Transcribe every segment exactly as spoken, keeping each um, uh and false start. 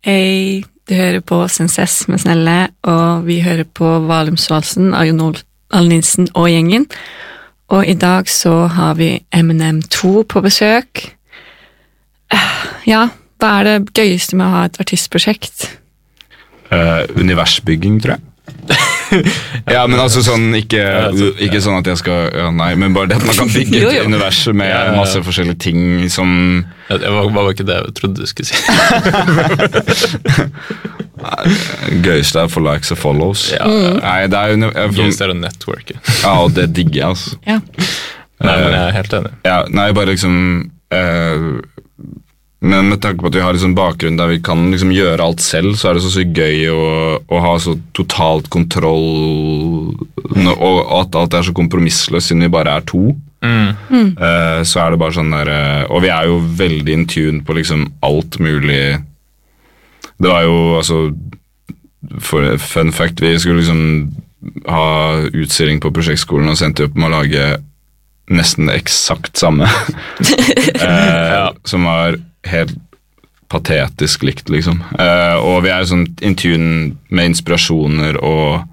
Hei, du hører på Sensess med Snelle, og vi hører på Valumsvalsen av Jon Olav Nilsen og gjengen. Og i dag så har vi Eminem to på besøk. Ja, hva er det gøyeste med å ha et artistprosjekt? Uh, universbygging, tror jeg. Ja, men altså sånn, ikke, ikke sånn at jeg skal, ja, nei, men bare det at man kan bygge Jo, et jo. univers med Ja, ja, ja. masse forskjellige ting som... Ja, det var, var ikke det jeg trodde du skulle si. Gøyeste er for likes og follows. Ja, Nei, det er jo... jeg- Gøyest er å networke. Ja, og det digger jeg, altså. Ja. Nei, men jeg er helt enig. Ja, nei, bare liksom... eh, men med tanke på at vi har liksom bakgrunn der vi kan liksom gjøre alt selv, så er det så sykt gøy å, å ha så totalt kontroll, nå- og at alt er så kompromissløst siden vi bare er to. Mm. Eh, så er det bare sånn der, eh, og vi er jo veldig in tune på liksom alt mulig. Det var jo, altså, for fun fact, vi skulle liksom ha utstilling på prosjektskolen og sendte opp med å lage nesten eksakt samme. eh, Ja. Som var helt patetisk likt, liksom. Eh, og vi er sånn in tune med inspirasjoner og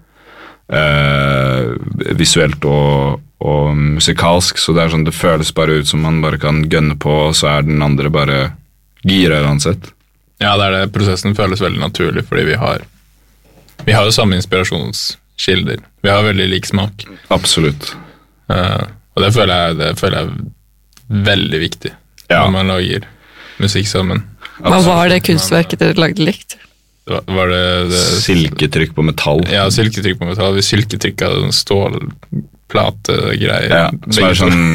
eh, visuelt og, og musikalsk, så det er sånn, det føles bare ut som man bare kan gønne på, og så er den andre bare gira uansett. Ja, det er det. Prosessen føles veldig naturlig, fordi vi har vi har jo samme inspirasjonskilder. Vi har veldig lik smak. Absolutt. Eh, og det føler jeg, det føler jeg veldig viktig Ja. når man lager musikk sammen. Hva var det kunstverket dere lagde likt? Det var, var det, det Silketrykk på metall. Ja, silketrykk på metall. Vi silketrykka den stålplategreier. Ja, som er sånn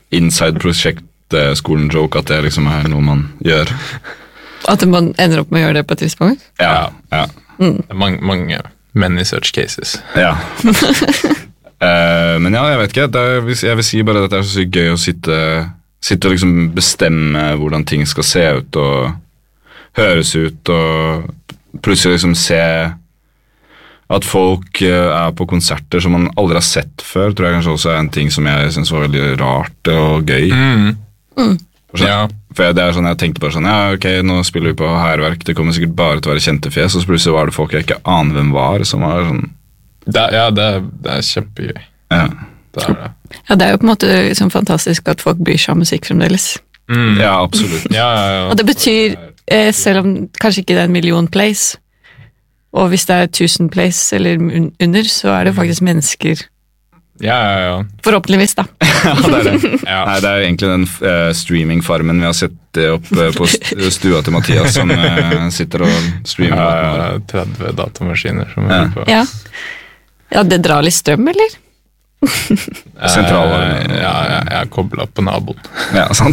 inside-prosjekt-skolen-joke, at det liksom er noe man gjør. At man ender opp med å gjøre det på et tidspunkt? Ja, ja, Det er mange, mange many such cases. ja. Eh, men ja, jeg vet ikke, det er, jeg vil si bare at det er så sykt gøy å sitte, sitte og liksom bestemme hvordan ting skal se ut og høres ut, og plutselig liksom se at folk eh, er på konserter som man aldri har sett før, tror jeg kanskje også er en ting som jeg synes var veldig rart og gøy. Mm. For, Ja. for jeg, det er sånn, jeg tenkte bare sånn, ja ok, nå spiller vi på hærverk, det kommer sikkert bare til å være kjente fjes, og så plutselig var det folk jeg ikke aner hvem var, som var sånn, Det, ja, det, det er kjempegøy. ja, Det er det. Ja, det er jo på en måte liksom fantastisk at folk bryr seg om musikk fremdeles. Mm. ja absolutt. Ja, ja, ja. Og det betyr, eh, selv om kanskje ikke det er en million plays, og hvis det er tusen plays eller un- under, så er det faktisk mennesker. Ja, ja, ja. Forhåpentligvis, da. Ja, det er det. Ja. Nei, det er egentlig den uh, streamingfarmen vi har sett det opp eh, på st- stua til Mathias, som eh, sitter og streamer. Ja, låtene våre. ja, tretti datamaskiner som Ja. er på. Ja. Ja, det drar litt strøm, eller? Sentralvarme. Eh, Ja, ja, jeg er koblet på naboen. Ja, sant.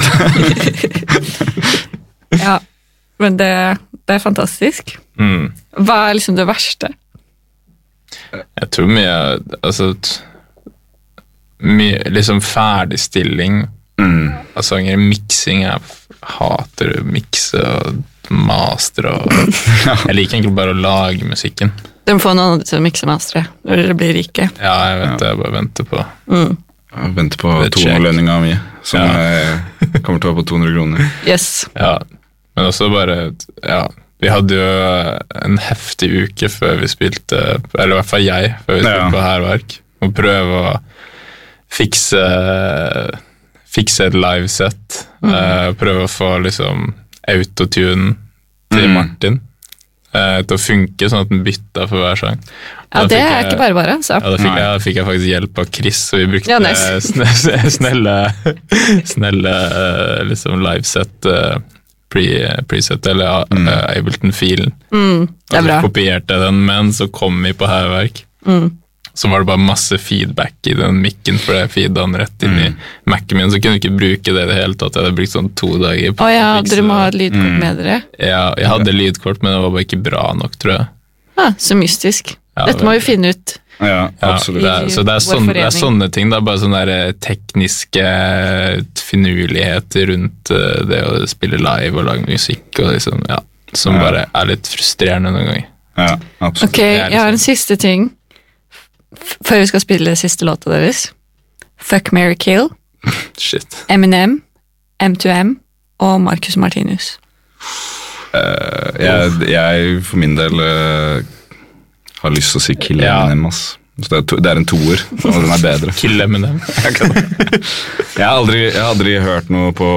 Ja, men det, det er fantastisk. Mm. Hva er liksom det verste? Jeg tror mye, altså, t- mye, liksom ferdigstilling Mm. av sanger, miksing, jeg f- hater å mikse og master og, jeg liker egentlig bare å lage musikken. Dere får noen andre til å mikse mastere når dere blir rike. Ja, jeg vet det, jeg bare venter på. Mm. Jeg venter på Det er check. tonelønninga mi, som Ja. eh, kommer til å være på to hundre kroner. Yes. Ja, men også bare, ja, vi hadde jo en heftig uke før vi spilte, eller i hvert fall jeg, før vi spilte Ja. på Hærverk, og prøve å fikse, fikse et livesett, eh, prøve å få liksom autotune til Mm. Martin, eh, til å funke sånn at den bytta for hver sang. Ja, Da det fikk er jeg- ikke bare bare, altså. Ja, da fikk Nei. jeg, fikk jeg faktisk hjelp av Chris, så vi brukte Ja, nice. sne- snelle, snelle eh, liksom liveset, eh, pre, preset, eller Mm. eh, Ableton-filen. Mm, det Og er så bra. kopierte jeg den, men så kom vi på Hærverk. Mm. Så var det bare masse feedback i den mikken, for jeg feedet den rett inn i Mm. Mac'en min, så kunne jeg ikke bruke det i det hele tatt. Jeg hadde brukt sånn to dager på Å ja, å fikse dere må ha det. et lydkort Mm. med dere. Ja, jeg hadde lydkort, men det var bare ikke bra nok, tror jeg. Ah, så mystisk. Ja, Dette må vi finne ut. Ja, Ja, absolutt. det er, så det er, Vår sånne, det er forening. sånne ting, det er bare sånne der tekniske finurligheter rundt eh, det å spille live og lage musikk, og liksom, ja, som Ja. bare er litt frustrerende noen ganger. Ja, absolutt. Ok, er jeg har en liksom- siste ting f- før vi skal spille siste låta deres. Fuck, Marry, Kill, Shit. Eminem, M to M og Marcus Martinus. Uh, jeg, jeg for min del uh, har lyst til å si Kill Ja. Eminem, ass. Så det, er to, det er en toer, og den er bedre. Kill Eminem. Jeg, kan, jeg, har aldri, jeg har aldri hørt noe på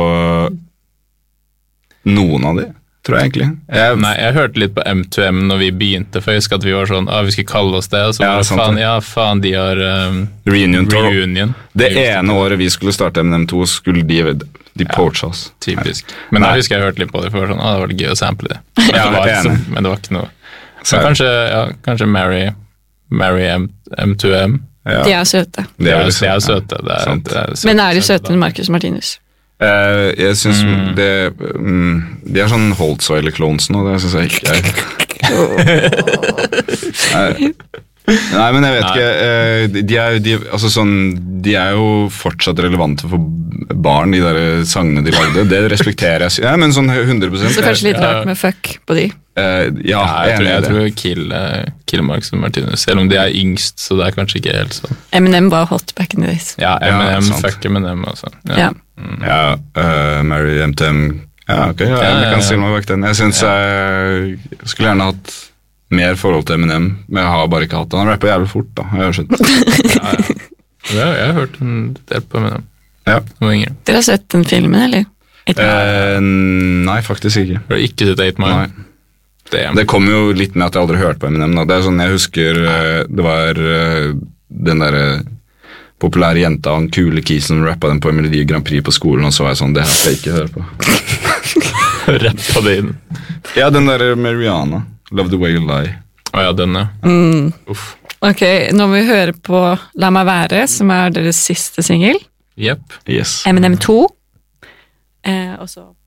noen av de, tror jeg egentlig. Jeg, Nei, jeg hørte litt på M to M når vi begynte, for jeg husker at vi var sånn, ah, vi skal kalle oss det, og så Ja, var det sant faen, det. ja, faen, de har um, Reunion Tour. reunion. Det ene året vi skulle starte M N M to, skulle de, de poache oss. Typisk. Men Nei. jeg husker jeg hørte litt på det, for det var sånn, ah, det var litt gøy å sample det. Men, Ja, det var ikke enig. så, men det var ikke noe. Så- Men kanskje, ja, kanskje Mary, Mary M, M to M. Ja. De er søte. De Det er, liksom- de er søte. Det er, sant. det er søte, Men er de søte da. enn Marcus Martinus? Eh, jeg synes Mm. det mm, De er sånn Holtzweiler-clones nå, det synes jeg ikke er Nei, Nei, men jeg vet Nei. ikke eh, de, de, er, de, altså sånn, de er jo fortsatt relevante for barn, de der sangene de lagde. Det respekterer jeg. Ja, men sånn hundre prosent. Så kanskje litt Ja. rart med fuck på de. Eh, ja, Ja, jeg jeg tror, er jeg enig i tror det. kill, eh, kill Marcus og Martinus, selv om de er yngst, så det er kanskje ikke helt sånn. Eminem var hot back in the days. Ja, Ja, Eminem, sant. fuck Eminem, altså. Ja. Ja, uh, Mary M T M. Ja, ok, ja, Ja, jeg ja, kan ja. stille meg bak den. Jeg synes jeg, jeg skulle gjerne hatt mer forhold til Eminem, men jeg har bare ikke hatt det. Han rapper jævlig fort, da. Jeg har skjønt. Ja, ja. Ja, jeg har hørt en del på Eminem. Ja. Som yngre. Dere har sett den filmen, eller? Ikke? Eh, nei, faktisk ikke. Har du ikke sett eight Mile? Nei. Damn. Det kom jo litt med at jeg aldri hørte på Eminem. Da. Det er sånn, jeg husker eh, det var eh, den der eh, populære jenta, han kule kisen som rappa den på Melodi Grand Prix på skolen, og så var jeg sånn, det her skal jeg ikke høre på. Rett på det inn. Ja, den der med Rihanna. Love the way you lie. Å ja, den, ja. Mm. Uff. Ok, nå må vi høre på La meg være, som er deres siste singel. Jepp. Yes. Eminem to. Eh, og så